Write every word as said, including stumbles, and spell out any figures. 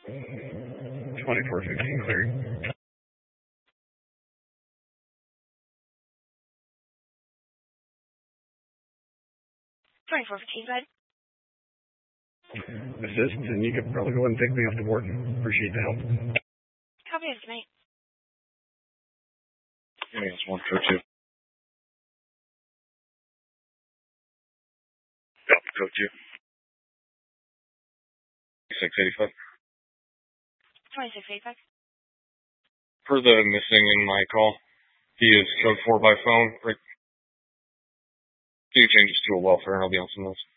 twenty-four fifteen cleared. twenty-four fifteen, go ahead. Assist, and you could probably go and take me off the board. Appreciate the help. Copy, good night. Yeah, it's one code two. Copy, code two. six eighty-five. twenty-six eighty-five. For the missing in my call, he is code four by phone. Right. You can change this to a welfare and I'll be on some of those.